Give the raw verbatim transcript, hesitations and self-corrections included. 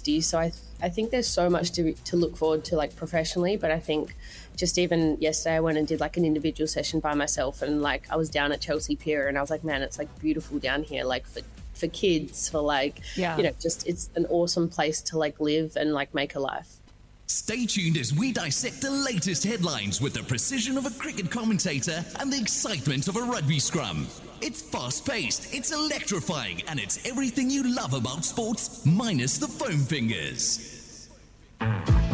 sixty. So I th- I think there's so much to to look forward to, like, professionally. But I think just even yesterday I went and did like an individual session by myself, and like I was down at Chelsea Pier and I was like, man, it's like beautiful down here, like for for kids, for like, yeah. you know, just it's an awesome place to like live and like make a life. Stay tuned as we dissect the latest headlines with the precision of a cricket commentator and the excitement of a rugby scrum. It's fast-paced, it's electrifying, and it's everything you love about sports minus the foam fingers.